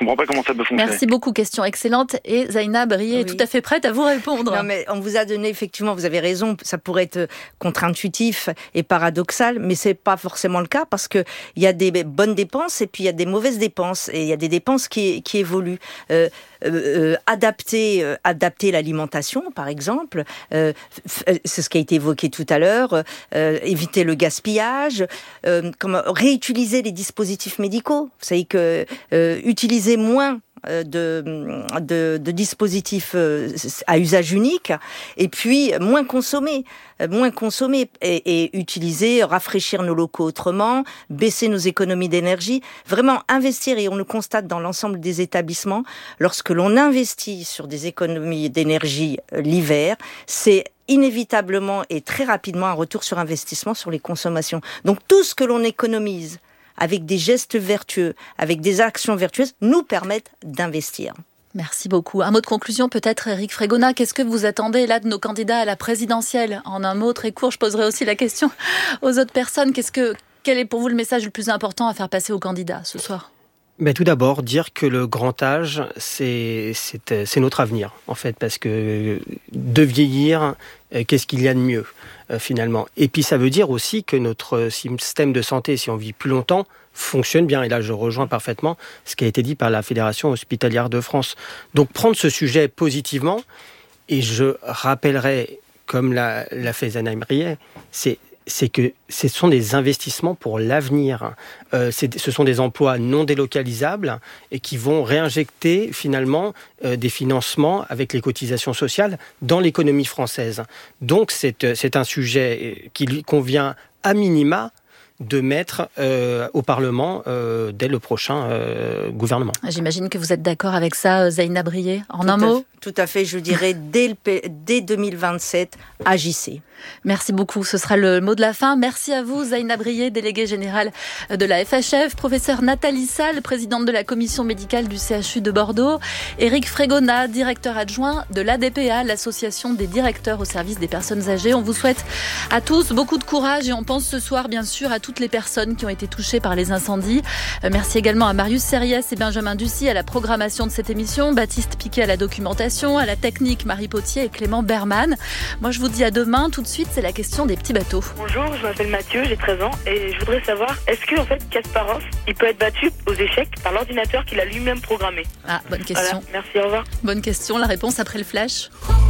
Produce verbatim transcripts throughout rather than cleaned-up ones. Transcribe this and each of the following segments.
comprends pas comment ça peut fonctionner. Merci beaucoup, question excellente. Et Zaina Brié est oui. tout à fait prête à vous répondre. Non, mais on vous a donné, effectivement, vous avez raison, ça pourrait être contre-intuitif et paradoxal, mais c'est pas forcément le cas parce que il y a des bonnes dépenses et puis il y a des mauvaises dépenses et il y a des dépenses qui, qui évoluent. Euh, Euh, euh, adapter, euh, adapter l'alimentation, par exemple, euh, f- c'est ce qui a été évoqué tout à l'heure, euh, éviter le gaspillage, euh, comment, réutiliser les dispositifs médicaux. Vous savez que euh, utiliser moins De, de, de dispositifs à usage unique, et puis moins consommer, moins consommer et, et utiliser, rafraîchir nos locaux autrement, baisser nos économies d'énergie, vraiment investir, et on le constate dans l'ensemble des établissements, lorsque l'on investit sur des économies d'énergie l'hiver, c'est inévitablement et très rapidement un retour sur investissement sur les consommations. Donc tout ce que l'on économise avec des gestes vertueux, avec des actions vertueuses, nous permettent d'investir. Merci beaucoup. Un mot de conclusion peut-être, Éric Frégonat. Qu'est-ce que vous attendez là de nos candidats à la présidentielle ? En un mot très court, je poserai aussi la question aux autres personnes. Qu'est-ce que, quel est pour vous le message le plus important à faire passer aux candidats ce soir ? Mais tout d'abord, dire que le grand âge, c'est, c'est, c'est notre avenir, en fait, parce que de vieillir, qu'est-ce qu'il y a de mieux, euh, finalement ? Et puis ça veut dire aussi que notre système de santé, si on vit plus longtemps, fonctionne bien. Et là, je rejoins parfaitement ce qui a été dit par la Fédération hospitalière de France. Donc, prendre ce sujet positivement, et je rappellerai, comme l'a, l'a fait Zaina Brié, c'est c'est que ce sont des investissements pour l'avenir. Euh, c'est, ce sont des emplois non délocalisables et qui vont réinjecter finalement euh, des financements avec les cotisations sociales dans l'économie française. Donc c'est, c'est un sujet qui lui convient à minima de mettre euh, au Parlement euh, dès le prochain euh, gouvernement. J'imagine que vous êtes d'accord avec ça, Zaina Brié. En tout un mot ? Tout à fait, je dirais dès, le, dès deux mille vingt-sept, agissez. Merci beaucoup, ce sera le mot de la fin. Merci à vous, Zaina Brié, déléguée générale de la F H F, professeur Nathalie Salle, présidente de la commission médicale du C H U de Bordeaux, Éric Frégonat, directeur adjoint de l'A D P A, l'association des directeurs au service des personnes âgées. On vous souhaite à tous beaucoup de courage et on pense ce soir bien sûr à toutes les personnes qui ont été touchées par les incendies. Merci également à Marius Sériès et Benjamin Ducy à la programmation de cette émission, Baptiste Piquet à la documentation, à la technique Marie Potier et Clément Berman. Moi je vous dis à demain. Tout de suite, c'est la question des petits bateaux. Bonjour, je m'appelle Mathieu, j'ai treize ans et je voudrais savoir, est-ce que en fait Kasparov, il peut être battu aux échecs par l'ordinateur qu'il a lui-même programmé ? Ah, bonne question. Voilà, merci, au revoir. Bonne question, la réponse après le flash.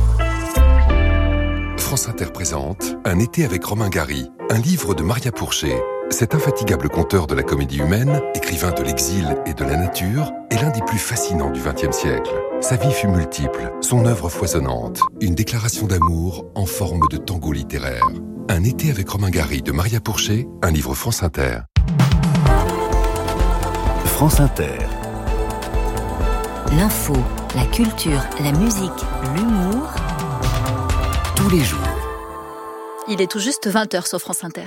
France Inter présente Un été avec Romain Gary, un livre de Maria Pourchet. Cet infatigable conteur de la comédie humaine, écrivain de l'exil et de la nature, est l'un des plus fascinants du vingtième siècle. Sa vie fut multiple, son œuvre foisonnante, une déclaration d'amour en forme de tango littéraire. Un été avec Romain Gary de Maria Pourchet, un livre France Inter. France Inter. L'info, la culture, la musique, l'humour. Tous les jours. Il est tout juste vingt heures sur France Inter.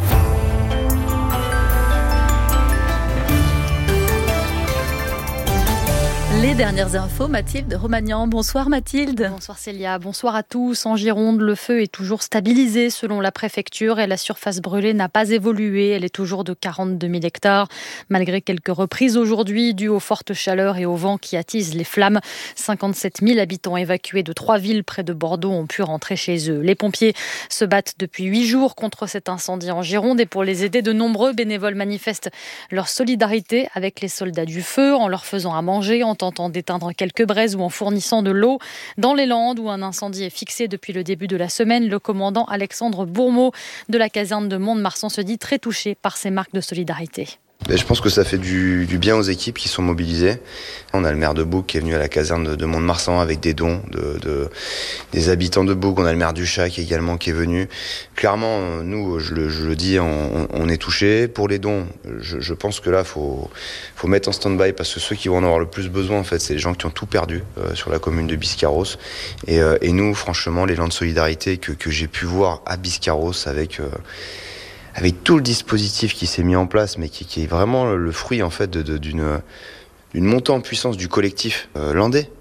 Les dernières infos, Mathilde Romagnan. Bonsoir Mathilde. Bonsoir Célia, bonsoir à tous. En Gironde, le feu est toujours stabilisé selon la préfecture et la surface brûlée n'a pas évolué. Elle est toujours de quarante-deux mille hectares. Malgré quelques reprises aujourd'hui, dues aux fortes chaleurs et au vent qui attisent les flammes, cinquante-sept mille habitants évacués de trois villes près de Bordeaux ont pu rentrer chez eux. Les pompiers se battent depuis huit jours contre cet incendie en Gironde et pour les aider, de nombreux bénévoles manifestent leur solidarité avec les soldats du feu en leur faisant à manger, en tentant d'éteindre quelques braises ou en fournissant de l'eau. Dans les Landes, où un incendie est fixé depuis le début de la semaine, le commandant Alexandre Bourmeau de la caserne de Mont-de-Marsan se dit très touché par ces marques de solidarité. Mais je pense que ça fait du, du bien aux équipes qui sont mobilisées. On a le maire de Bouc qui est venu à la caserne de, de Mont-de-Marsan avec des dons de, de, des habitants de Bouc. On a le maire du Chac également qui est venu. Clairement, nous, je le, je le dis, on, on est touchés. Pour les dons, je, je pense que là, il faut, faut mettre en stand-by parce que ceux qui vont en avoir le plus besoin, en fait, c'est les gens qui ont tout perdu euh, sur la commune de Biscarrosse. Et, euh, et nous, franchement, l'élan de solidarité que, que j'ai pu voir à Biscarrosse avec... Euh, avec tout le dispositif qui s'est mis en place, mais qui, qui est vraiment le fruit en fait de, de, d'une, d'une montée en puissance du collectif euh, landais.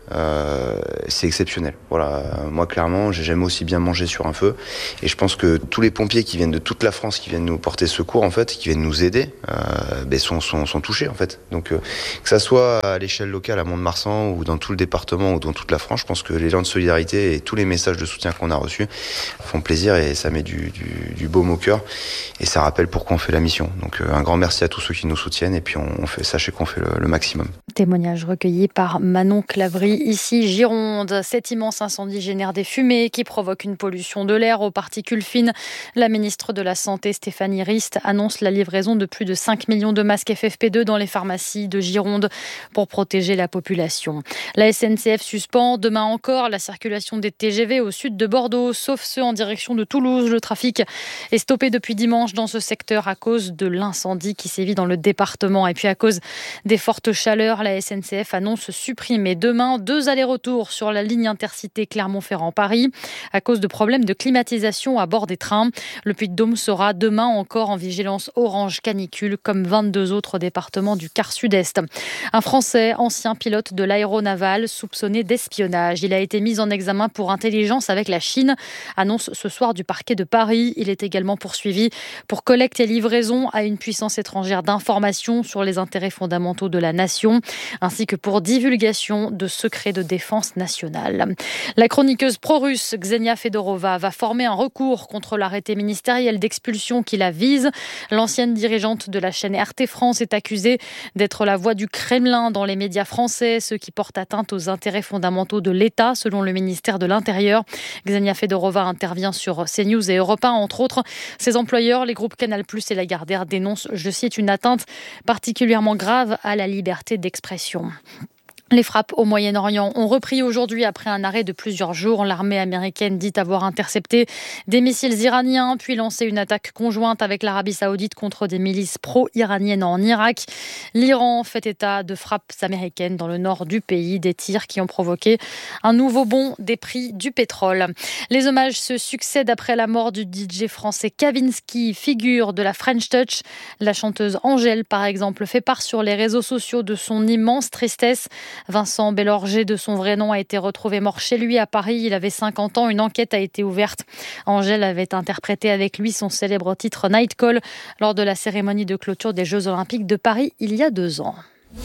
euh, c'est exceptionnel. Voilà, moi clairement, j'ai jamais aussi bien mangé sur un feu. Et je pense que tous les pompiers qui viennent de toute la France, qui viennent nous porter secours en fait, qui viennent nous aider, euh, ben, sont, sont, sont touchés en fait. Donc euh, que ça soit à l'échelle locale à Mont-de-Marsan ou dans tout le département ou dans toute la France, je pense que l'élan de solidarité et tous les messages de soutien qu'on a reçus font plaisir et ça met du, du, du baume au cœur et ça rappelle pourquoi on fait la mission. Donc euh, un grand merci à tous ceux qui nous soutiennent et puis on, on fait, sachez qu'on fait le, le maximum. Témoignage recueilli par Manon Clavry, ici Gironde. Cet immense incendie génère des fumées qui provoquent une pollution de l'air aux particules fines. La ministre de la Santé, Stéphanie Rist, annonce la livraison de plus de cinq millions de masques F F P deux dans les pharmacies de Gironde pour protéger la population. La S N C F suspend demain encore la circulation des T G V au sud de Bordeaux, sauf ceux en direction de Toulouse. Le trafic est stoppé depuis dimanche dans ce secteur à cause de l'incendie qui sévit dans le département. Et puis à cause des fortes chaleurs, la S N C F annonce supprimer demain deux allers-retours sur la ligne intercité Clermont-Ferrand-Paris à cause de problèmes de climatisation à bord des trains. Le Puy-de-Dôme sera demain encore en vigilance orange canicule comme vingt-deux autres départements du quart sud-est. Un Français, ancien pilote de l'aéronaval, soupçonné d'espionnage. Il a été mis en examen pour intelligence avec la Chine, annonce ce soir du parquet de Paris. Il est également poursuivi pour collecte et livraison à une puissance étrangère d'informations sur les intérêts fondamentaux de la nation, ainsi que pour divulgation de secrets de défense nationale. La chroniqueuse pro-russe Ksenia Fedorova va former un recours contre l'arrêté ministériel d'expulsion qui la vise. L'ancienne dirigeante de la chaîne R T France est accusée d'être la voix du Kremlin dans les médias français, ce qui porte atteinte aux intérêts fondamentaux de l'État, selon le ministère de l'Intérieur. Ksenia Fedorova intervient sur CNews et Europe un, entre autres. Ses employeurs, les groupes Canal plus et Lagardère, dénoncent, je cite, une atteinte particulièrement grave à la liberté d'expression. Les frappes au Moyen-Orient ont repris aujourd'hui après un arrêt de plusieurs jours. L'armée américaine dit avoir intercepté des missiles iraniens, puis lancé une attaque conjointe avec l'Arabie saoudite contre des milices pro-iraniennes en Irak. L'Iran fait état de frappes américaines dans le nord du pays, des tirs qui ont provoqué un nouveau bond des prix du pétrole. Les hommages se succèdent après la mort du D J français Kavinsky, figure de la French Touch. La chanteuse Angèle, par exemple, fait part sur les réseaux sociaux de son immense tristesse. Vincent Bellorger, de son vrai nom, a été retrouvé mort chez lui à Paris. Il avait cinquante ans. Une enquête a été ouverte. Angèle avait interprété avec lui son célèbre titre Night Call lors de la cérémonie de clôture des Jeux Olympiques de Paris il y a deux ans.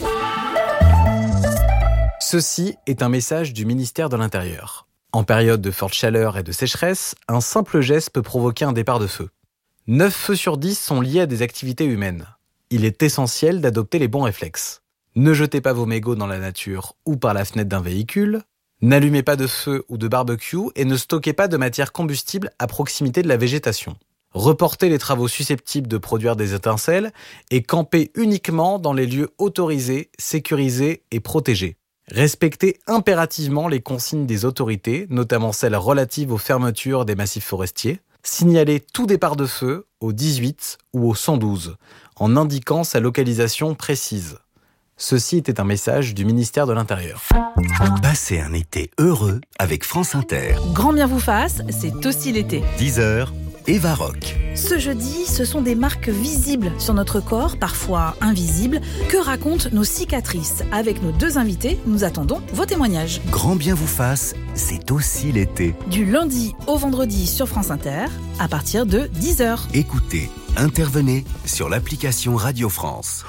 Ceci est un message du ministère de l'Intérieur. En période de forte chaleur et de sécheresse, un simple geste peut provoquer un départ de feu. neuf feux sur dix sont liés à des activités humaines. Il est essentiel d'adopter les bons réflexes. Ne jetez pas vos mégots dans la nature ou par la fenêtre d'un véhicule. N'allumez pas de feu ou de barbecue et ne stockez pas de matière combustible à proximité de la végétation. Reportez les travaux susceptibles de produire des étincelles et campez uniquement dans les lieux autorisés, sécurisés et protégés. Respectez impérativement les consignes des autorités, notamment celles relatives aux fermetures des massifs forestiers. Signalez tout départ de feu au dix-huit ou au cent douze, en indiquant sa localisation précise. Ceci était un message du ministère de l'Intérieur. Passez un été heureux avec France Inter. Grand bien vous fasse, c'est aussi l'été. dix heures, Eva Rock. Ce jeudi, ce sont des marques visibles sur notre corps, parfois invisibles. Que racontent nos cicatrices ? Avec nos deux invités, nous attendons vos témoignages. Grand bien vous fasse, c'est aussi l'été. Du lundi au vendredi sur France Inter, à partir de dix heures. Écoutez, intervenez sur l'application Radio France.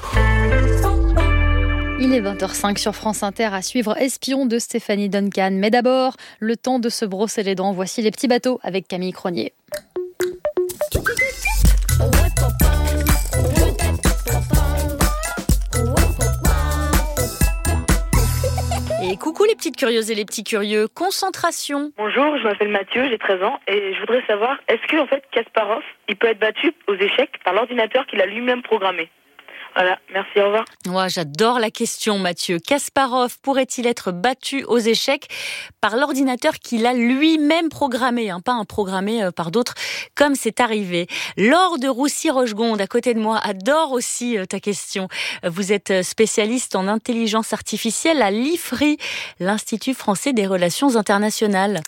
Il est vingt heures cinq sur France Inter, à suivre Espion de Stéphanie Duncan. Mais d'abord, le temps de se brosser les dents. Voici Les Petits Bateaux avec Camille Cronier. Et coucou les petites curieuses et les petits curieux, concentration. Bonjour, je m'appelle Mathieu, j'ai treize ans et je voudrais savoir, est-ce que en fait Kasparov, il peut être battu aux échecs par l'ordinateur qu'il a lui-même programmé ? Voilà, merci, au revoir. Ouais, j'adore la question, Mathieu. Kasparov pourrait-il être battu aux échecs par l'ordinateur qu'il a lui-même programmé, hein, pas un programmé euh, par d'autres, comme c'est arrivé. Laure de Roussy-Rochegonde, à côté de moi, adore aussi euh, ta question. Vous êtes spécialiste en intelligence artificielle à l'I F R I, l'Institut français des relations internationales.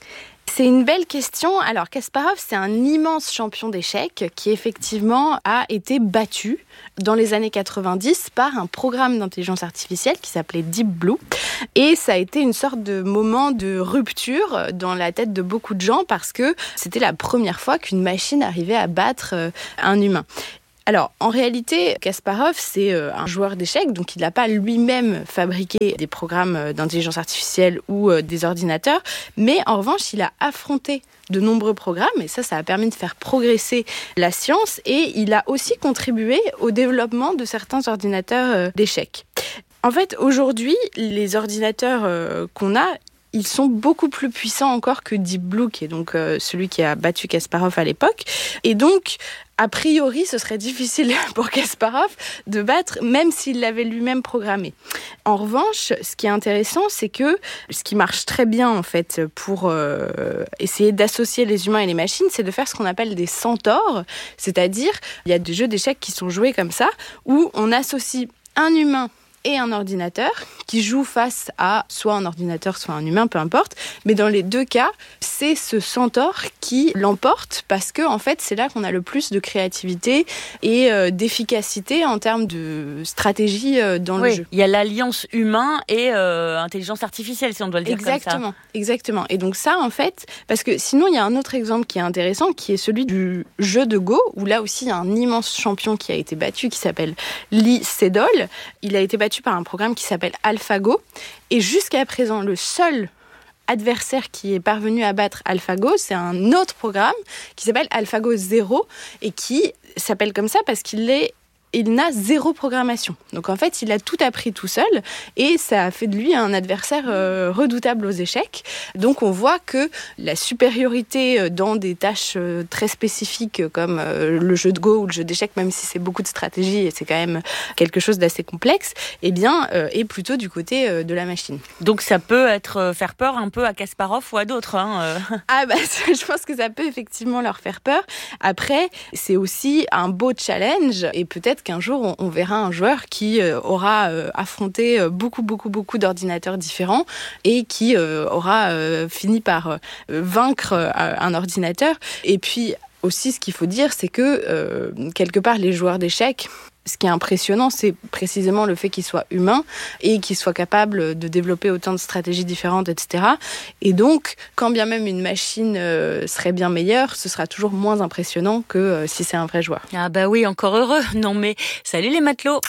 C'est une belle question. Alors Kasparov, c'est un immense champion d'échecs qui effectivement a été battu dans les années quatre-vingt-dix par un programme d'intelligence artificielle qui s'appelait Deep Blue. Et ça a été une sorte de moment de rupture dans la tête de beaucoup de gens parce que c'était la première fois qu'une machine arrivait à battre un humain. Alors, en réalité, Kasparov, c'est un joueur d'échecs, donc il n'a pas lui-même fabriqué des programmes d'intelligence artificielle ou des ordinateurs, mais en revanche, il a affronté de nombreux programmes, et ça, ça a permis de faire progresser la science, et il a aussi contribué au développement de certains ordinateurs d'échecs. En fait, aujourd'hui, les ordinateurs qu'on a, ils sont beaucoup plus puissants encore que Deep Blue, qui est donc euh, celui qui a battu Kasparov à l'époque. Et donc, a priori, ce serait difficile pour Kasparov de battre, même s'il l'avait lui-même programmé. En revanche, ce qui est intéressant, c'est que ce qui marche très bien, en fait, pour euh, essayer d'associer les humains et les machines, c'est de faire ce qu'on appelle des centaures. C'est-à-dire, il y a des jeux d'échecs qui sont joués comme ça, où on associe un humain et un ordinateur qui joue face à soit un ordinateur, soit un humain, peu importe. Mais dans les deux cas, c'est ce centaure qui l'emporte parce que, en fait, c'est là qu'on a le plus de créativité et euh, d'efficacité en termes de stratégie euh, dans oui, le jeu. Il y a l'alliance humain et euh, intelligence artificielle, si on doit le dire exactement, comme ça. Exactement. Et donc ça, en fait, parce que sinon, il y a un autre exemple qui est intéressant, qui est celui du jeu de Go, où là aussi, il y a un immense champion qui a été battu, qui s'appelle Lee Sedol. Il a été battu par un programme qui s'appelle AlphaGo. Et jusqu'à présent, le seul adversaire qui est parvenu à battre AlphaGo, c'est un autre programme qui s'appelle AlphaGo zéro et qui s'appelle comme ça parce qu'il est il n'a zéro programmation. Donc en fait, il a tout appris tout seul et ça a fait de lui un adversaire euh, redoutable aux échecs. Donc on voit que la supériorité dans des tâches euh, très spécifiques comme euh, le jeu de Go ou le jeu d'échecs, même si c'est beaucoup de stratégie et c'est quand même quelque chose d'assez complexe, eh bien, euh, est plutôt du côté euh, de la machine. Donc ça peut être euh, faire peur un peu à Kasparov ou à d'autres. Hein, euh. Ah bah, je pense que ça peut effectivement leur faire peur. Après, c'est aussi un beau challenge et peut-être qu'un jour, on, on verra un joueur qui euh, aura euh, affronté euh, beaucoup, beaucoup, beaucoup d'ordinateurs différents et qui euh, aura euh, fini par euh, vaincre euh, un ordinateur. Et puis aussi, ce qu'il faut dire, c'est que euh, quelque part, les joueurs d'échecs, ce qui est impressionnant, c'est précisément le fait qu'ils soient humains et qu'ils soient capables de développer autant de stratégies différentes, et cetera. Et donc, quand bien même une machine euh, serait bien meilleure, ce sera toujours moins impressionnant que euh, si c'est un vrai joueur. Ah bah oui, encore heureux. Non mais, salut les matelots.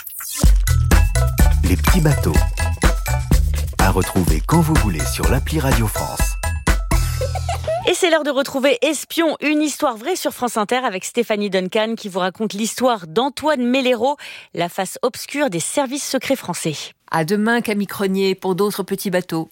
Les petits bateaux. À retrouver quand vous voulez sur l'appli Radio France. Et c'est l'heure de retrouver Espion, une histoire vraie sur France Inter avec Stéphanie Duncan qui vous raconte l'histoire d'Antoine Mellero, la face obscure des services secrets français. À demain, Camille Cronier, pour d'autres petits bateaux.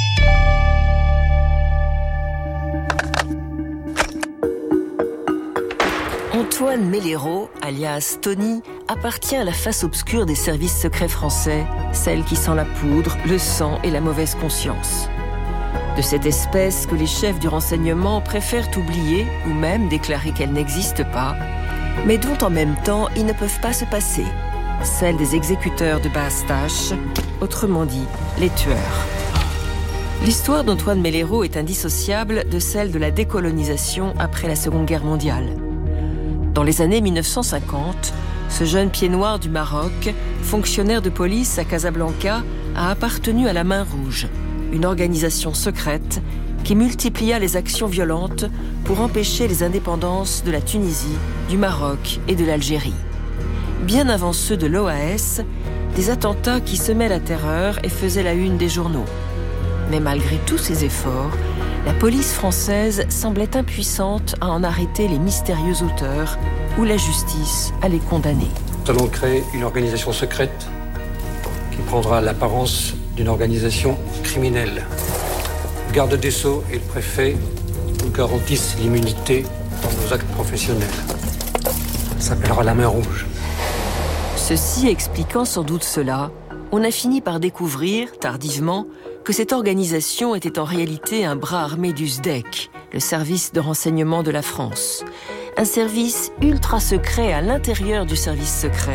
Antoine Mellero, alias Tony, appartient à la face obscure des services secrets français, celle qui sent la poudre, le sang et la mauvaise conscience. De cette espèce que les chefs du renseignement préfèrent oublier ou même déclarer qu'elle n'existe pas, mais dont en même temps ils ne peuvent pas se passer. Celle des exécuteurs de basse tâche, autrement dit, les tueurs. L'histoire d'Antoine Mellero est indissociable de celle de la décolonisation après la Seconde Guerre mondiale. Dans les années mille neuf cent cinquante, ce jeune pied noir du Maroc, fonctionnaire de police à Casablanca, a appartenu à la Main Rouge, une organisation secrète qui multiplia les actions violentes pour empêcher les indépendances de la Tunisie, du Maroc et de l'Algérie. Bien avant ceux de l'O A S, des attentats qui semaient la terreur et faisaient la une des journaux. Mais malgré tous ces efforts, la police française semblait impuissante à en arrêter les mystérieux auteurs ou la justice à les condamner. Nous allons créer une organisation secrète qui prendra l'apparence d'une organisation criminelle. Le garde des Sceaux et le préfet nous garantissent l'immunité dans nos actes professionnels. Ça s'appellera la Main Rouge. Ceci expliquant sans doute cela, on a fini par découvrir, tardivement, que cette organisation était en réalité un bras armé du S D E C, le service de renseignement de la France. Un service ultra secret à l'intérieur du service secret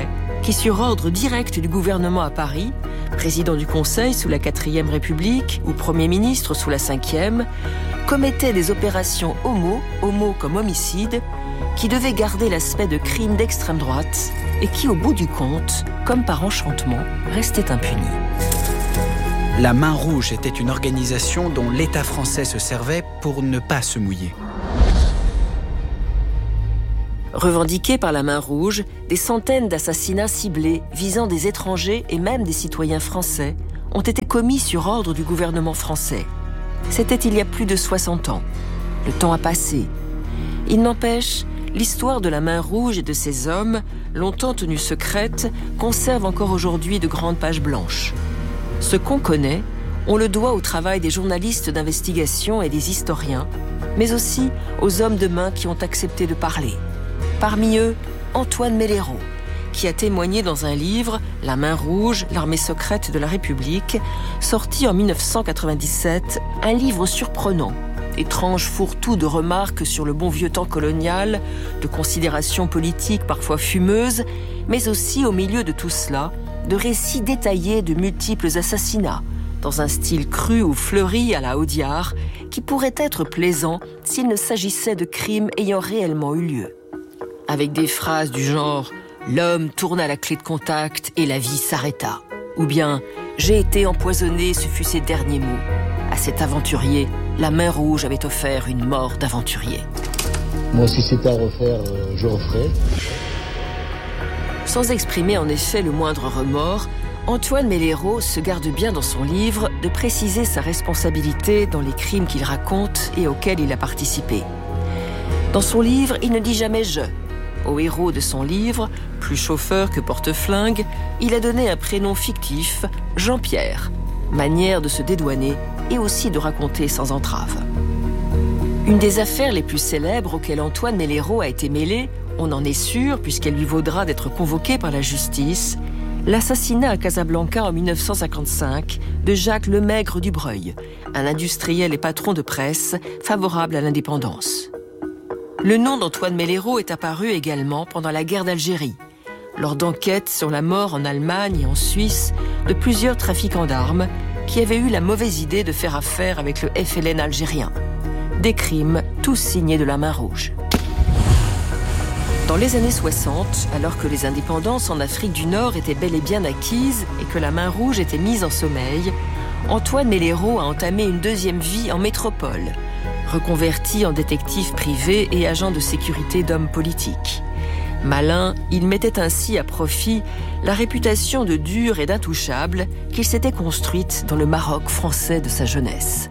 qui, sur ordre direct du gouvernement à Paris, président du Conseil sous la quatrième République ou Premier ministre sous la cinquième, commettait des opérations homo, homo comme homicide, qui devaient garder l'aspect de crimes d'extrême droite et qui, au bout du compte, comme par enchantement, restaient impunis. La Main Rouge était une organisation dont l'État français se servait pour ne pas se mouiller. Revendiqués par la Main Rouge, des centaines d'assassinats ciblés visant des étrangers et même des citoyens français ont été commis sur ordre du gouvernement français. C'était il y a plus de soixante ans. Le temps a passé. Il n'empêche, l'histoire de la Main Rouge et de ses hommes, longtemps tenue secrète, conserve encore aujourd'hui de grandes pages blanches. Ce qu'on connaît, on le doit au travail des journalistes d'investigation et des historiens, mais aussi aux hommes de main qui ont accepté de parler. Parmi eux, Antoine Melero, qui a témoigné dans un livre, La Main Rouge, l'armée secrète de la République, sorti en dix-neuf cent quatre-vingt-dix-sept, un livre surprenant, étrange fourre-tout de remarques sur le bon vieux temps colonial, de considérations politiques parfois fumeuses, mais aussi au milieu de tout cela, de récits détaillés de multiples assassinats, dans un style cru ou fleuri à la Audiard, qui pourrait être plaisant s'il ne s'agissait de crimes ayant réellement eu lieu. Avec des phrases du genre « L'homme tourna la clé de contact et la vie s'arrêta » ou bien « J'ai été empoisonné, ce fut ses derniers mots ». À cet aventurier, la Main Rouge avait offert une mort d'aventurier. Moi, si c'était à refaire, euh, je referais. Sans exprimer en effet le moindre remords, Antoine Melero se garde bien dans son livre de préciser sa responsabilité dans les crimes qu'il raconte et auxquels il a participé. Dans son livre, il ne dit jamais « je ». Au héros de son livre, plus chauffeur que porte-flingue, il a donné un prénom fictif, Jean-Pierre, manière de se dédouaner et aussi de raconter sans entrave. Une des affaires les plus célèbres auxquelles Antoine Melero a été mêlé, on en est sûr puisqu'elle lui vaudra d'être convoqué par la justice, l'assassinat à Casablanca en dix-neuf cent cinquante-cinq de Jacques Lemaigre du Breuil, un industriel et patron de presse favorable à l'indépendance. Le nom d'Antoine Melero est apparu également pendant la guerre d'Algérie, lors d'enquêtes sur la mort en Allemagne et en Suisse de plusieurs trafiquants d'armes qui avaient eu la mauvaise idée de faire affaire avec le F L N algérien. Des crimes tous signés de la Main Rouge. Dans les années soixante, alors que les indépendances en Afrique du Nord étaient bel et bien acquises et que la Main Rouge était mise en sommeil, Antoine Melero a entamé une deuxième vie en métropole, reconverti en détective privé et agent de sécurité d'hommes politiques. Malin, il mettait ainsi à profit la réputation de dur et d'intouchable qu'il s'était construite dans le Maroc français de sa jeunesse.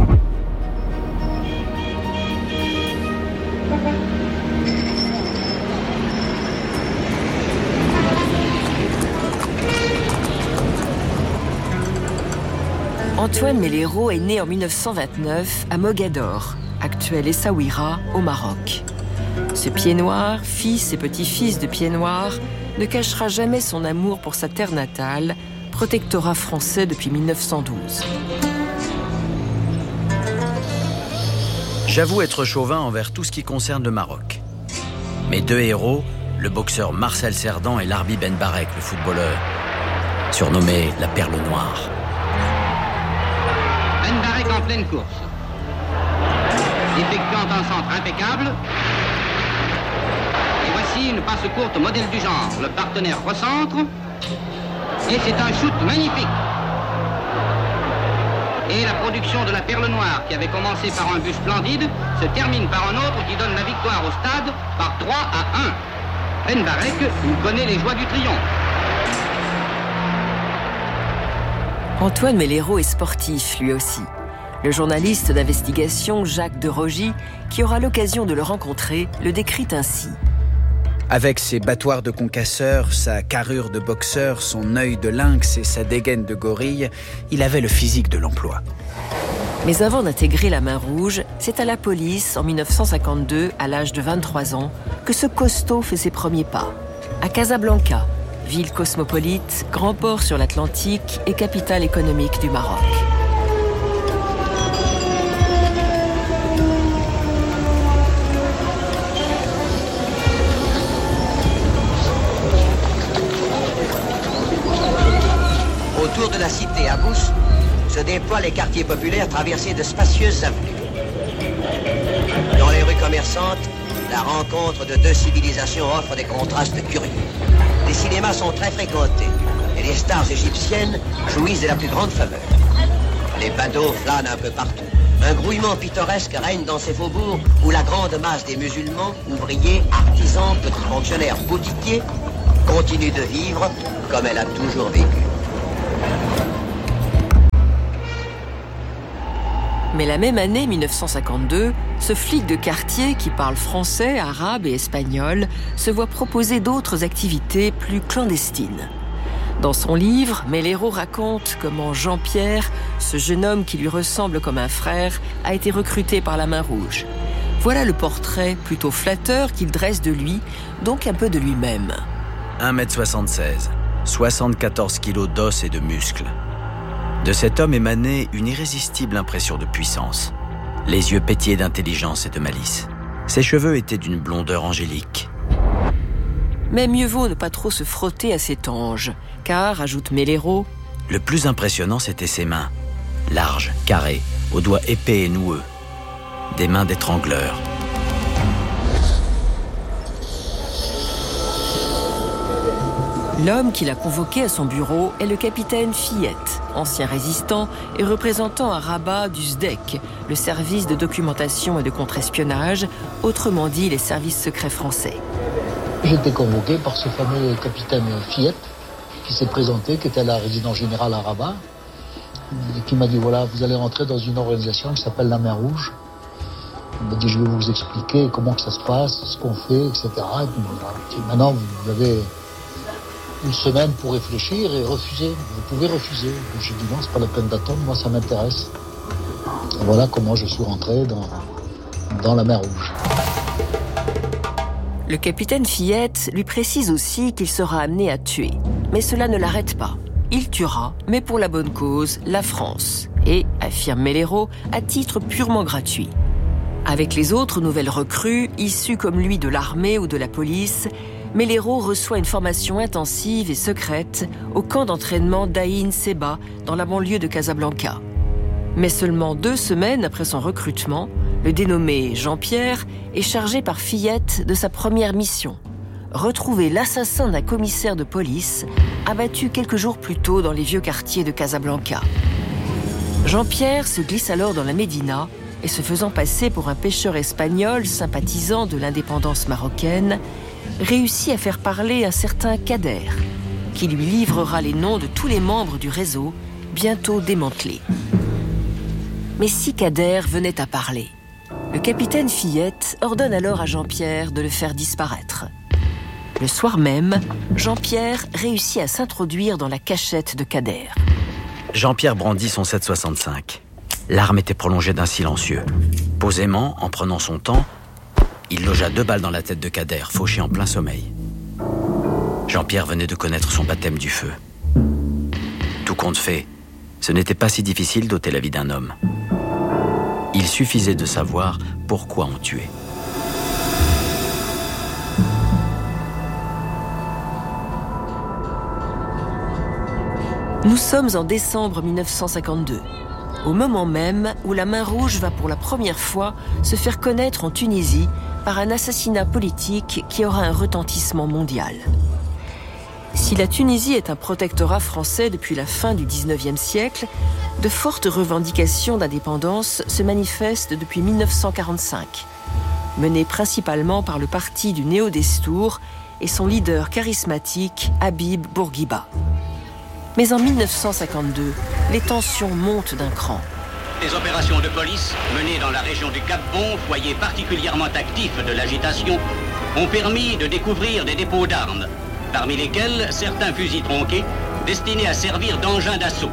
Antoine Melero est né en dix-neuf cent vingt-neuf à Mogador, actuel Essaouira, au Maroc. Ce pied-noir, fils et petit-fils de pied-noir, ne cachera jamais son amour pour sa terre natale, protectorat français depuis mille neuf cent douze. J'avoue être chauvin envers tout ce qui concerne le Maroc. Mes deux héros, le boxeur Marcel Cerdan et Larbi Ben Barek, le footballeur, surnommé la Perle Noire. Ben Barek en pleine course, effectuant un centre impeccable. Et voici une passe courte modèle du genre. Le partenaire recentre. Et c'est un shoot magnifique. Et la production de la Perle Noire, qui avait commencé par un but splendide, se termine par un autre qui donne la victoire au stade par trois à un. Ben Barek, il connaît les joies du triomphe. Antoine Melero est sportif, lui aussi. Le journaliste d'investigation Jacques de Rogy, qui aura l'occasion de le rencontrer, le décrit ainsi. Avec ses battoirs de concasseur, sa carrure de boxeur, son œil de lynx et sa dégaine de gorille, il avait le physique de l'emploi. Mais avant d'intégrer la Main Rouge, c'est à la police, en dix-neuf cent cinquante-deux, à l'âge de vingt-trois ans, que ce costaud fait ses premiers pas. À Casablanca, ville cosmopolite, grand port sur l'Atlantique et capitale économique du Maroc. Autour de la cité à Bous se déploient les quartiers populaires traversés de spacieuses avenues. Dans les rues commerçantes, la rencontre de deux civilisations offre des contrastes curieux. Les cinémas sont très fréquentés et les stars égyptiennes jouissent de la plus grande faveur. Les badauds flânent un peu partout. Un grouillement pittoresque règne dans ces faubourgs où la grande masse des musulmans, ouvriers, artisans, petits fonctionnaires, boutiquiers, continue de vivre comme elle a toujours vécu. Mais la même année, mille neuf cent cinquante-deux, ce flic de quartier qui parle français, arabe et espagnol se voit proposer d'autres activités plus clandestines. Dans son livre, Melero raconte comment Jean-Pierre, ce jeune homme qui lui ressemble comme un frère, a été recruté par la Main Rouge. Voilà le portrait plutôt flatteur qu'il dresse de lui, donc un peu de lui-même. un mètre soixante-seize, soixante-quatorze kilos d'os et de muscles. De cet homme émanait une irrésistible impression de puissance. Les yeux pétillaient d'intelligence et de malice. Ses cheveux étaient d'une blondeur angélique. Mais mieux vaut ne pas trop se frotter à cet ange, car, ajoute Melero, le plus impressionnant, c'était ses mains. Larges, carrées, aux doigts épais et noueux. Des mains d'étrangleur. L'homme qui l'a convoqué à son bureau est le capitaine Fillette, ancien résistant et représentant à Rabat du S D E C, le service de documentation et de contre-espionnage, autrement dit les services secrets français. J'ai été convoqué par ce fameux capitaine Fillette, qui s'est présenté, qui était à la résidence générale à Rabat, et qui m'a dit, voilà, vous allez rentrer dans une organisation qui s'appelle la Main Rouge. Il m'a dit, je vais vous expliquer comment que ça se passe, ce qu'on fait, et cetera. Et puis, voilà. Et maintenant, vous avez une semaine pour réfléchir et refuser. Vous pouvez refuser. J'ai dit, non, c'est pas la peine d'attendre, moi, ça m'intéresse. Et voilà comment je suis rentré dans, dans la Main Rouge. Le capitaine Fillette lui précise aussi qu'il sera amené à tuer. Mais cela ne l'arrête pas. Il tuera, mais pour la bonne cause, la France. Et, affirme Melero, à titre purement gratuit. Avec les autres nouvelles recrues, issues comme lui de l'armée ou de la police, Melero reçoit une formation intensive et secrète au camp d'entraînement d'Aïn Seba, dans la banlieue de Casablanca. Mais seulement deux semaines après son recrutement, le dénommé Jean-Pierre est chargé par Fillette de sa première mission, retrouver l'assassin d'un commissaire de police abattu quelques jours plus tôt dans les vieux quartiers de Casablanca. Jean-Pierre se glisse alors dans la Médina et, se faisant passer pour un pêcheur espagnol sympathisant de l'indépendance marocaine, réussit à faire parler un certain Kader, qui lui livrera les noms de tous les membres du réseau, bientôt démantelé. Mais si Kader venait à parler, le capitaine Fillette ordonne alors à Jean-Pierre de le faire disparaître. Le soir même, Jean-Pierre réussit à s'introduire dans la cachette de Kader. Jean-Pierre brandit son sept soixante-cinq. L'arme était prolongée d'un silencieux. Posément, en prenant son temps, il logea deux balles dans la tête de Kader, fauché en plein sommeil. Jean-Pierre venait de connaître son baptême du feu. Tout compte fait, ce n'était pas si difficile d'ôter la vie d'un homme. Il suffisait de savoir pourquoi on tuait. Nous sommes en décembre mille neuf cent cinquante-deux, au moment même où la Main Rouge va pour la première fois se faire connaître en Tunisie par un assassinat politique qui aura un retentissement mondial. Si la Tunisie est un protectorat français depuis la fin du dix-neuvième siècle, de fortes revendications d'indépendance se manifestent depuis mille neuf cent quarante-cinq, menées principalement par le parti du Néo-Destour et son leader charismatique, Habib Bourguiba. Mais en mille neuf cent cinquante-deux, les tensions montent d'un cran. Des opérations de police menées dans la région du Cap-Bon, foyer particulièrement actif de l'agitation, ont permis de découvrir des dépôts d'armes, parmi lesquels certains fusils tronqués destinés à servir d'engins d'assaut.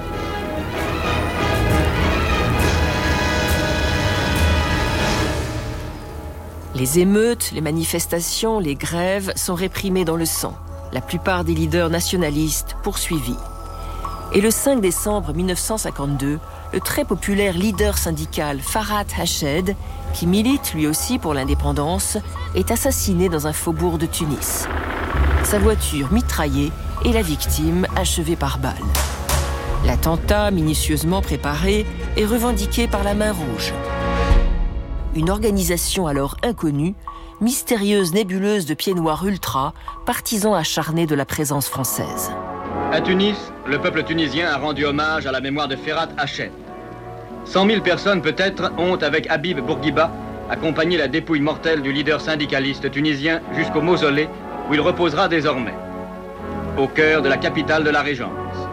Les émeutes, les manifestations, les grèves sont réprimées dans le sang. La plupart des leaders nationalistes poursuivis. Et le cinq décembre mille neuf cent cinquante-deux, le très populaire leader syndical Farhat Hached, qui milite lui aussi pour l'indépendance, est assassiné dans un faubourg de Tunis. Sa voiture mitraillée et la victime achevée par balle. L'attentat, minutieusement préparé, est revendiqué par la Main Rouge. Une organisation alors inconnue, mystérieuse nébuleuse de pieds noirs ultra, partisans acharnés de la présence française. À Tunis, le peuple tunisien a rendu hommage à la mémoire de Ferhat Hached. Cent mille personnes peut-être ont, avec Habib Bourguiba, accompagné la dépouille mortelle du leader syndicaliste tunisien jusqu'au mausolée où il reposera désormais, au cœur de la capitale de la Régence.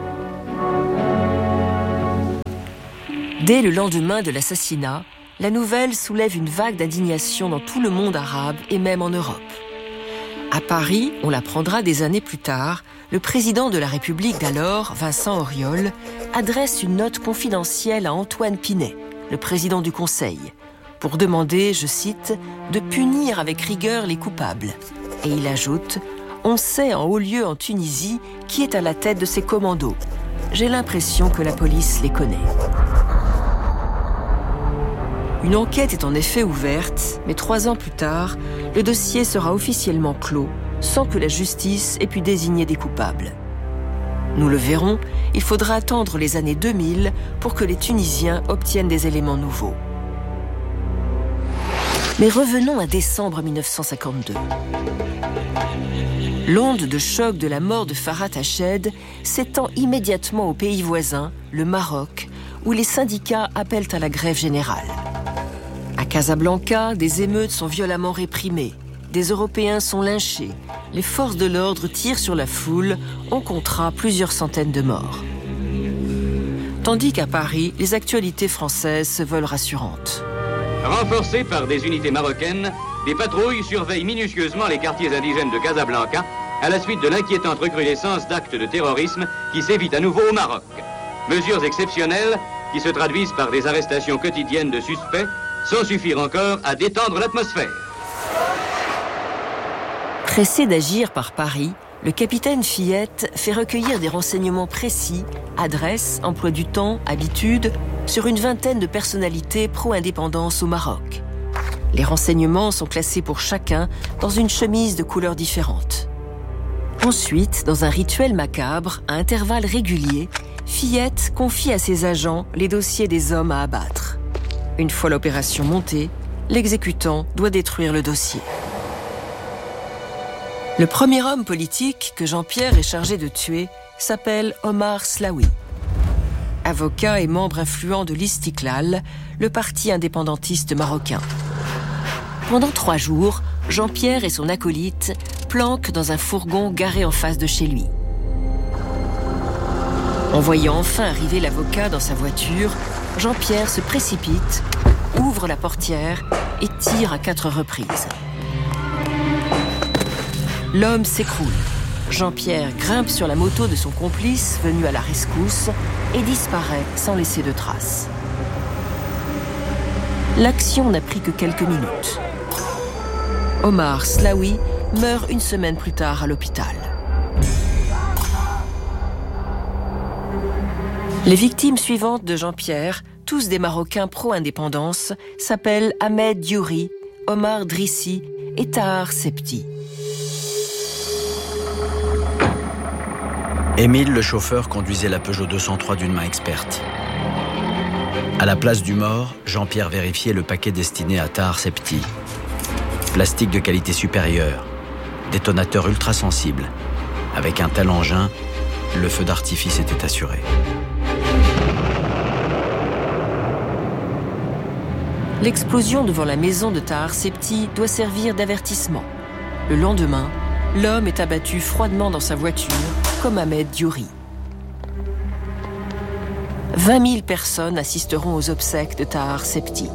Dès le lendemain de l'assassinat, la nouvelle soulève une vague d'indignation dans tout le monde arabe et même en Europe. À Paris, on l'apprendra des années plus tard, le président de la République d'alors, Vincent Auriol, adresse une note confidentielle à Antoine Pinet, le président du Conseil, pour demander, je cite, de punir avec rigueur les coupables. Et il ajoute « On sait en haut lieu en Tunisie qui est à la tête de ces commandos. J'ai l'impression que la police les connaît. » Une enquête est en effet ouverte, mais trois ans plus tard, le dossier sera officiellement clos, sans que la justice ait pu désigner des coupables. Nous le verrons, il faudra attendre les années deux mille pour que les Tunisiens obtiennent des éléments nouveaux. Mais revenons à décembre mille neuf cent cinquante-deux. L'onde de choc de la mort de Ferhat Hached s'étend immédiatement au pays voisin, le Maroc, où les syndicats appellent à la grève générale. À Casablanca, des émeutes sont violemment réprimées, des Européens sont lynchés, les forces de l'ordre tirent sur la foule, on comptera plusieurs centaines de morts. Tandis qu'à Paris, les actualités françaises se veulent rassurantes. Renforcées par des unités marocaines, des patrouilles surveillent minutieusement les quartiers indigènes de Casablanca à la suite de l'inquiétante recrudescence d'actes de terrorisme qui sévit à nouveau au Maroc. Mesures exceptionnelles qui se traduisent par des arrestations quotidiennes de suspects sans suffire encore à détendre l'atmosphère. Pressé d'agir par Paris, le capitaine Fillette fait recueillir des renseignements précis, adresses, emploi du temps, habitudes, sur une vingtaine de personnalités pro-indépendance au Maroc. Les renseignements sont classés pour chacun dans une chemise de couleurs différentes. Ensuite, dans un rituel macabre, à intervalles réguliers, Fillette confie à ses agents les dossiers des hommes à abattre. Une fois l'opération montée, l'exécutant doit détruire le dossier. Le premier homme politique que Jean-Pierre est chargé de tuer s'appelle Omar Slaoui. Avocat et membre influent de l'Istiklal, le parti indépendantiste marocain. Pendant trois jours, Jean-Pierre et son acolyte planquent dans un fourgon garé en face de chez lui. En voyant enfin arriver l'avocat dans sa voiture, Jean-Pierre se précipite, ouvre la portière et tire à quatre reprises. L'homme s'écroule. Jean-Pierre grimpe sur la moto de son complice, venu à la rescousse, et disparaît sans laisser de traces. L'action n'a pris que quelques minutes. Omar Slaoui meurt une semaine plus tard à l'hôpital. Les victimes suivantes de Jean-Pierre, tous des Marocains pro-indépendance, s'appellent Ahmed Diouri, Omar Drissi et Tahar Septi. Émile, le chauffeur, conduisait la Peugeot deux cent trois d'une main experte. À la place du mort, Jean-Pierre vérifiait le paquet destiné à Tahar Septi. Plastique de qualité supérieure, détonateur ultra sensible. Avec un tel engin, le feu d'artifice était assuré. L'explosion devant la maison de Tahar Septi doit servir d'avertissement. Le lendemain, l'homme est abattu froidement dans sa voiture, comme Ahmed Diouri. vingt mille personnes assisteront aux obsèques de Tahar Septi.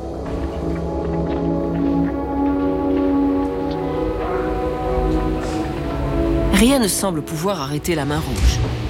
Rien ne semble pouvoir arrêter la Main Rouge.